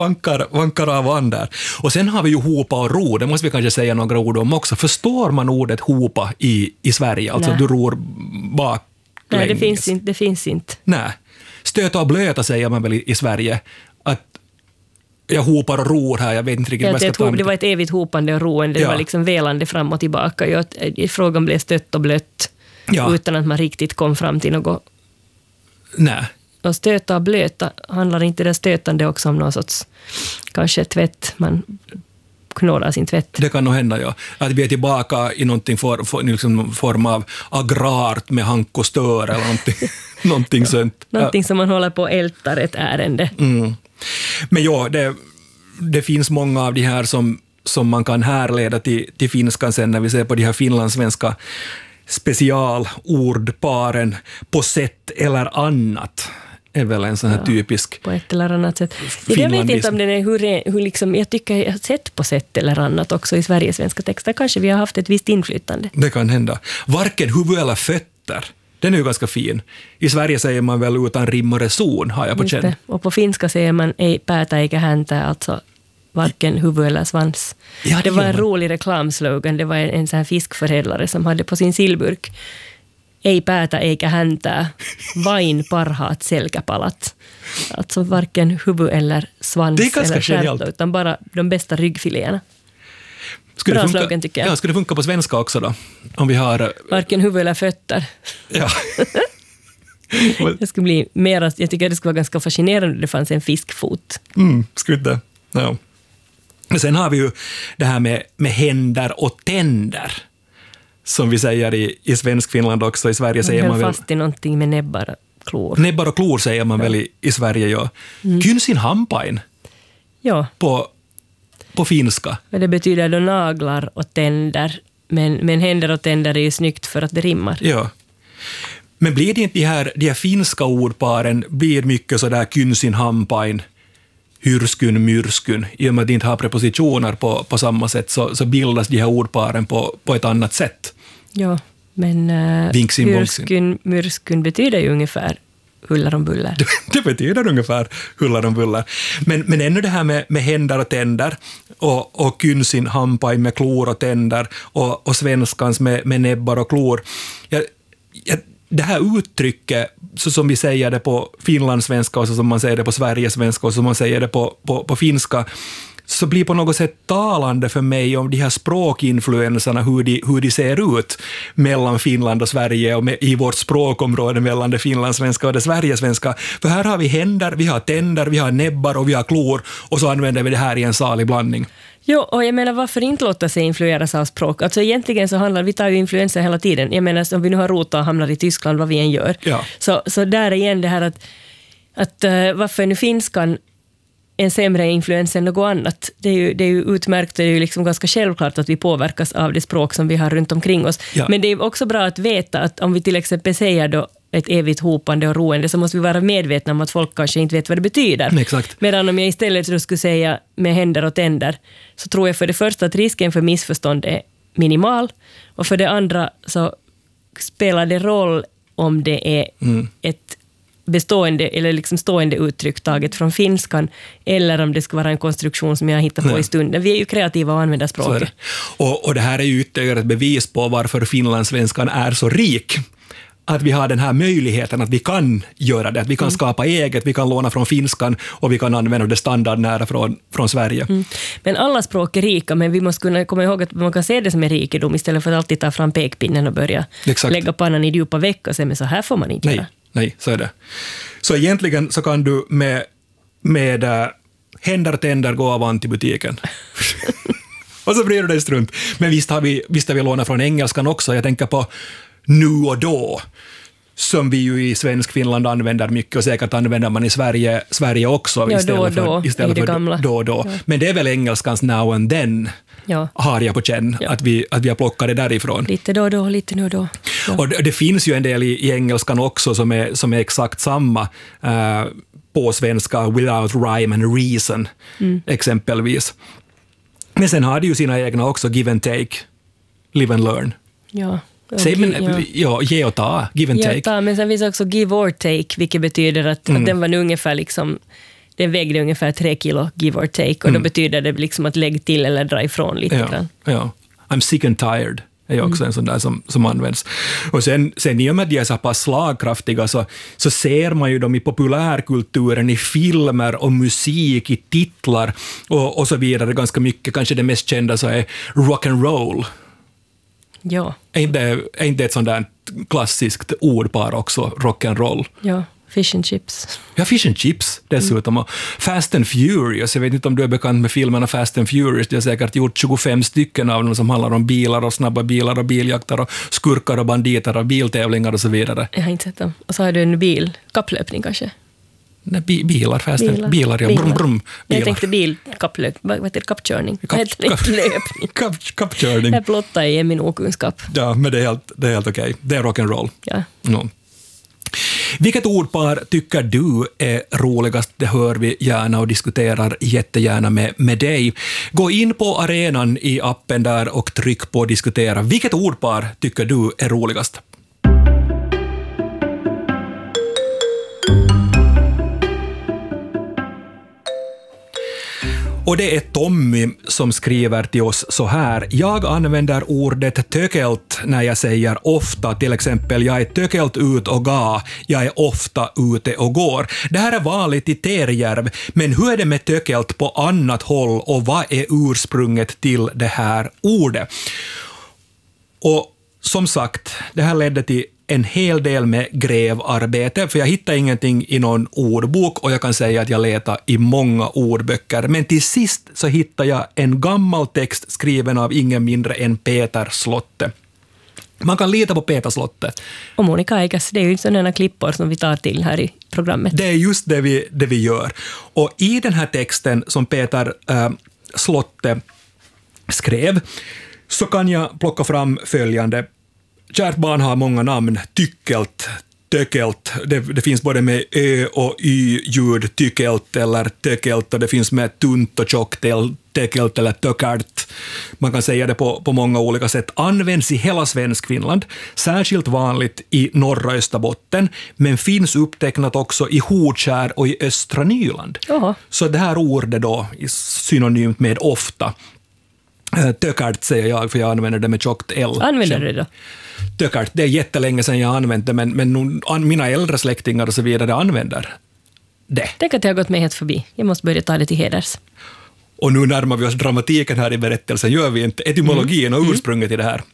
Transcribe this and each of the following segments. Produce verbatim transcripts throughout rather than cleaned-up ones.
vankar, vankar av an där. Och sen har vi ju hopa och ro, det måste vi kanske säga några ord om också. Förstår man ordet hopa i, i Sverige? Alltså Nej. du ror baklänges. Nej, det finns inte. Det finns inte. Nej. Stöta och blöta säger man väl i, i Sverige. Att jag hopar och ror här, jag vet inte riktigt Ja, vad jag ska det, ta. det var ett evigt hopande och roende, Ja. det var liksom velande fram och tillbaka. Jag, frågan blev stött och blött Ja. utan att man riktigt kom fram till något. Nej. Och stöta och blöta, handlar inte det stötande också om någon sorts kanske tvätt, man knålar sin tvätt. Det kan nog hända, ja. Att vi är tillbaka i någonting for, for, liksom någon form av agrart med hank och stör eller någonting, någonting sånt. Någonting som man håller på och ältar ett ärende. Mm. Men ja, det, det finns många av de här som, som man kan härleda till, till finskan sen när vi ser på de här finlandssvenska specialordparen på sätt eller annat är väl en sån här Ja, typisk på ett eller annat sätt. Jag vet inte om den är hur, hur liksom, jag tycker jag har sett på sätt eller annat också i Sveriges svenska texter. Kanske vi har haft ett visst inflytande. Det kan hända. Varken huvud eller fötter. Den är ju ganska fin. I Sverige säger man väl utan rim och reson, har jag på känn. Och på finska säger man ei päätä eikä häntä, alltså varken huvud eller svans. Ja, det det var gör en man. rolig reklamslogan. Det var en, en sån här fiskförädlare som hade på sin sillburk ei päätä eikä häntää, vain parhaat selkäpalat. Alltså varken huvud eller svans Det är ganska eller genialt. stjärta, utan bara de bästa ryggfiléerna. Skulle Bra det funka, slogan, tycker jag. Ja, skulle det funka på svenska också då? Om vi har... Varken huvud eller fötter. Ja. Det skulle bli mer, jag tycker det skulle vara ganska fascinerande om det fanns en fiskfot. Mm, skulle det. Ja. Men sen har vi ju det här med, med händer och tänder. Som vi säger i, i svensk Finland också. I Sverige säger Man man höll väl... fast i någonting med näbbar och klor. Näbbar och klor säger man väl i, i Sverige, ja. Mm. Kynsin hampain Ja, på, på finska. men det betyder då naglar och tänder. Men, men händer och tänder är ju snyggt för att det rimmar. Ja. Men blir det inte de här, de här finska ordparen blir mycket sådär kynsin hampain, hyrskun, myrskun. I och med att de inte har prepositioner på, på samma sätt så, så bildas de här ordparen på, på ett annat sätt. Ja, men uh, Vinksin, hyrskun, myrskun betyder ju ungefär hullar om buller. Det, det betyder ungefär hullar om bullar. Men, men ännu det här med, med händer och tänder och, och kynsin hampain med klor och tänder och, och svenskans med, med näbbar och klor. Jag, jag, det här uttrycket, så som vi säger det på finlandssvenska och så som man säger det på sverigesvenska och som man säger det på, på, på finska, så blir på något sätt talande för mig om de här språkinfluenserna, hur de, hur de ser ut mellan Finland och Sverige och med, i vårt språkområde mellan det finlandssvenska och det sverigesvenska. För här har vi händer, vi har tänder, vi har näbbar och vi har klor och så använder vi det här i en salig blandning. Jo, och jag menar varför inte låta sig influeras av språk? Alltså egentligen så handlar, vi tar ju influenser hela tiden. Jag menar om vi nu har rotat och hamnar i Tyskland, vad vi än gör. Ja. Så, så där igen det här att, att uh, varför nu finskan en sämre influens än något annat. Det är ju, det är ju utmärkt, det är ju liksom ganska självklart att vi påverkas av det språk som vi har runt omkring oss. Ja. Men det är också bra att veta att om vi till exempel säger då ett evigt hopande och roende så måste vi vara medvetna om att folk kanske inte vet vad det betyder. Exakt. Medan om jag istället så skulle säga med händer och tänder så tror jag för det första att risken för missförstånd är minimal och för det andra så spelar det roll om det är mm. ett bestående eller liksom stående uttryck taget från finskan eller om det ska vara en konstruktion som jag hittar på i stunden. Vi är ju kreativa och använder språket. Det. Och, och det här är ju ytterligare ett bevis på varför finlandssvenskan är så rik. Att vi har den här möjligheten att vi kan göra det, att vi kan mm. skapa eget, vi kan låna från finskan och vi kan använda det standardnära från, från Sverige. Mm. Men alla språk är rika, men vi måste kunna komma ihåg att man kan se det som en rikedom istället för att alltid ta fram pekpinnen och börja Exakt. lägga pannan i djupa veck och säga, men så här får man inte Nej. göra. Nej, så är det. Så egentligen så kan du med, med äh, händer och tänder gå av till butiken. Och så blir du dig strunt. Men visst har, vi, visst har vi lånat från engelskan också. Jag tänker på nu och då, som vi ju i svensk Finland använder mycket och säkert använder man i Sverige, Sverige också. Ja, istället då och då, för, istället i det för gamla. Då och då. Ja. Men det är väl engelskans now and then, ja. har jag på känn, ja. att, vi, att vi har plockat det därifrån. Lite då och då, lite nu och då. Ja. Och det, det finns ju en del i, i engelskan också som är, som är exakt samma uh, på svenska, without rhyme and reason, mm. exempelvis. Men sen har det ju sina egna också, give and take, live and learn. Ja. Säg, men, ja. Ja, ge och ta, give and ge take. Och ta, men sen finns också give or take, vilket betyder att, mm. att den var ungefär liksom Den vägde ungefär tre kilo, give or take. Och Mm. då betyder det liksom att lägga till eller dra ifrån lite Ja, grann. ja. I'm sick and tired är ju också en sån där som, som används. Och sen, sen i och med att de är så pass slagkraftiga så, så ser man ju dem i populärkulturen, i filmer och musik, i titlar och, och så vidare ganska mycket. Kanske det mest kända så är rock and roll. Ja, Är inte, är inte ett sånt där klassiskt ordpar också, rock and roll? ja. Fish and chips. Ja, Fish and Chips dessutom. Och Fast and Furious, jag vet inte om du är bekant med filmerna Fast and Furious, de har säkert gjort tjugofem stycken av dem som handlar om bilar och snabba bilar och biljakter och skurkar och banditer och biltävlingar och så vidare. Jag har inte sett dem. Och så har du en bil, kapplöpning kanske? Nej, bi- bilar, Fast and Bilar. bilar, ja, brum, brum, bilar. Jag tänkte bil, kapplöp, vad heter det, kappkörning? Kapp- Vad heter det? kapp- Löpning. Kapp- Kappkörning. Jag blottar i min okunskap. Ja, men det är helt, det är helt okej. Det är rock and roll. Ja. No. Vilket ordpar tycker du är roligast? Det hör vi gärna och diskuterar jättegärna med, med dig. Gå in på arenan i appen där och tryck på diskutera. Vilket ordpar tycker du är roligast? Och det är Tommy som skriver till oss så här. Jag använder ordet tökelt när jag säger ofta, till exempel jag är tökelt ut och ga, jag är ofta ute och går. Det här är vanligt i Terjärv, men hur är det med tökelt på annat håll och vad är ursprunget till det här ordet? Och som sagt, det här ledde till en hel del med grävarbete, för jag hittade ingenting i någon ordbok och jag kan säga att jag letade i många ordböcker. Men till sist så hittade jag en gammal text skriven av ingen mindre än Peter Slotte. Man kan lita på Peter Slotte. Och Monica Eikas, det är ju sådana klippor som vi tar till här i programmet. Det är just det vi, det vi gör. Och i den här texten som Peter äh, Slotte skrev så kan jag plocka fram följande. Kärt barn har många namn, tyckelt, tökelt, det, det finns både med ö och y-ljud, tyckelt eller tökelt, och det finns med tunt och tjockt, tökelt eller tökart. Man kan säga det på, på många olika sätt. Används i hela Svenskfinland, särskilt vanligt i norra Österbotten, men finns upptecknat också i Hodskär och i östra Nyland. Jaha. Så det här ordet då är synonymt med ofta. Tökart säger jag, för jag använder det med tjockt L. Använder du det då? Tökart, det är jättelänge sedan jag använt det, men, men nu, an, mina äldre släktingar och så vidare använder det. Tänk att jag har gått med helt förbi. Jag måste börja ta det till heders. Och nu närmar vi oss dramatiken här i berättelsen, gör vi inte etymologin och ursprunget i det här.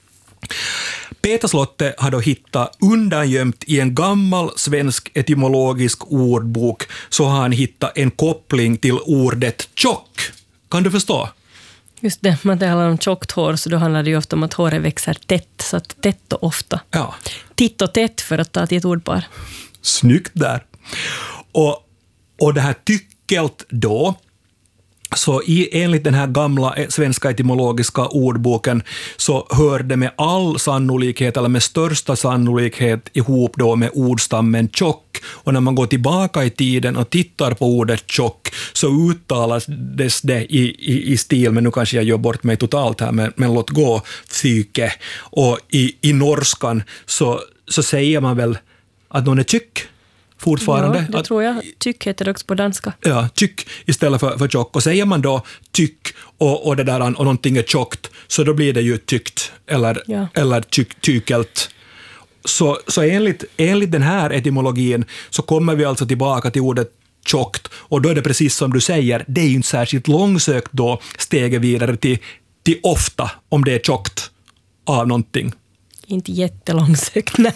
Peter Slotte har då hittat undangömt i en gammal svensk etymologisk ordbok, så har han hittat en koppling till ordet tjock. Kan du förstå? Just det, man talar om tjockt hår, så då handlar det ju ofta om att håret växer tätt, så att tätt och ofta. Ja. Titt och tätt för att ta till ett ordpar. Snyggt där. Och, och det här tyckelt då, så i, enligt den här gamla svenska etymologiska ordboken så hör det med all sannolikhet, eller med största sannolikhet, ihop då med ordstammen tjock. Och när man går tillbaka i tiden och tittar på ordet tjock så uttalas det i, i, i stil, men nu kanske jag gör bort mig totalt här, men, men låt gå, psyke. Och i, i norskan så, så säger man väl att någon är tjock fortfarande. Ja, det att, tror jag. Tyck heter det också på danska. Ja, tyck istället för, för tjock. Och säger man då tyck och, och, det där, och någonting är tjockt, så då blir det ju tyckt eller, Ja. eller tyck, tykelt. Så, så enligt, enligt den här etymologin så kommer vi alltså tillbaka till ordet tjockt, och då är det precis som du säger, det är ju inte särskilt långsökt då steget vidare till, till ofta, om det är tjockt av någonting. Inte jättelångsökt, nej.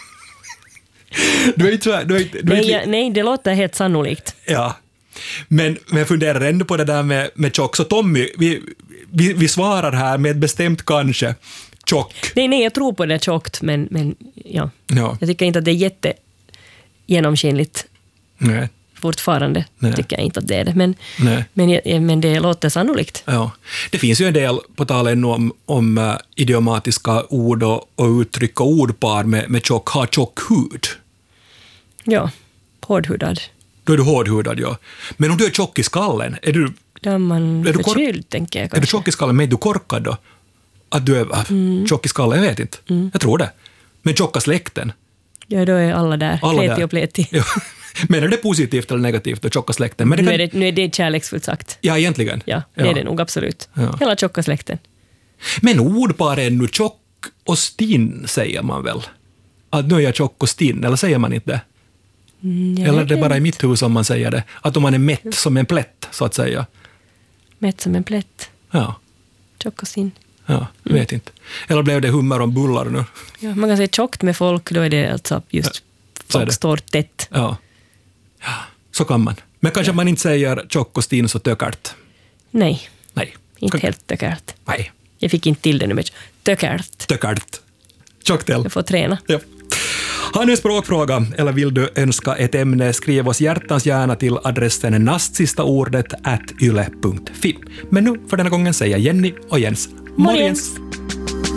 Du är inte, du är, inte- du är Nej, inte, jag, nej, det låter helt sannolikt. Ja, men, men jag funderar ändå på det där med, med tjock. Så Tommy, vi, vi, vi svarar här med ett bestämt kanske. Tjock. Nej, nej, jag tror på det tjockt, men, men ja. Ja, Jag tycker inte att det är jätte genomskinligt nej, fortfarande. Nej. Tycker jag inte att det är det. Men, nej. men, jag- men det låter sannolikt. Ja. Det finns ju en del, på tal ännu om, om uh, idiomatiska ord och, och uttryck och ordpar med, med tjock, ha tjock hud. Ja, hårdhudad. Då är du hårdhudad, ja. Men om du är tjock i skallen, är du, Då är man Är du kor- förkyld, tänker jag är du kanske. tjock i skallen, men är du korkad då? Att du är äh, tjock i skallen, jag vet inte. Jag tror det. Men tjocka släkten. Ja, då är alla där. Alla Kleti där. och pleti. Ja. Men är det positivt eller negativt, den tjocka släkten? Men det Nu, kan... är det, nu är det kärleksfullt sagt. Ja, egentligen. Ja, det Ja. är det nog absolut. Ja. Hela tjocka släkten. Men ordpar är nu tjock och stinn, säger man väl? Att nu är jag tjock och stinn, eller säger man inte det? Mm, jag Eller vet det är bara i inte. mitt hus som man säger det. Att om man är mätt som en plätt, så att säga. Mätt som en plätt. Ja, Tjock och sin. ja, jag vet inte. Eller blev det hummer om bullar nu? Ja, man kan säga tjockt med folk, då är det alltså just så är folk det. står tätt. Ja. Ja, så kan man. Men kanske man inte säger tjock och stinn så tökart. Nej, Nej. inte Kan- helt tökärt. Nej, Jag fick inte till det nu med tökärt. tökart. Tjocktel. Jag får träna. Ja. Har ni en språkfråga eller vill du önska ett ämne, skriv oss hjärtans gärna till adressen nastsistaordet at yle punkt fi. Men nu för denna gången säger Jenny och Jens morgens. Morgens.